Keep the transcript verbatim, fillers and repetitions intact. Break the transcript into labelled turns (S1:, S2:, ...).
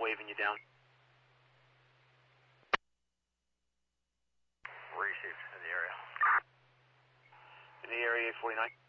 S1: waving you down.
S2: Received in the area.
S1: In the area, eight forty-nine.